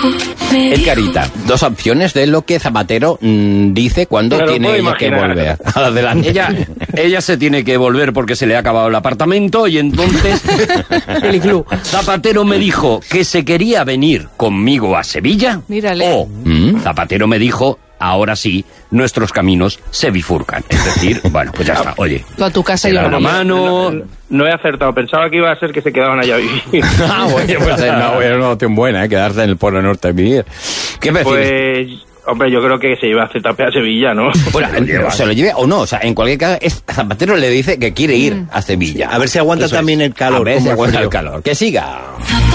Edgarita, dos opciones de lo que Zapatero dice cuando tiene ella que volver. Adelante. Ella se tiene que volver porque se le ha acabado el apartamento y entonces El iglú. Zapatero me dijo que se quería venir conmigo a Sevilla. Mírale. O Zapatero me dijo, ahora sí, nuestros caminos se bifurcan. Es decir, bueno, pues ya está. Oye, Tú a tu casa y te yo da a la la mía. mano. No he acertado, pensaba que iba a ser que se quedaban allá a vivir. Bueno, pues es una opción buena, quedarse en el Polo Norte a vivir. ¿Qué prefieres? Pues, hombre, yo creo que se iba a ZP a Sevilla, ¿no? Bueno, se lo lleve o no, o sea, en cualquier caso, Zapatero le dice que quiere ir a Sevilla. A ver si aguanta Eso también es. el calor. A ver si como el aguanta frío. el calor. Que siga.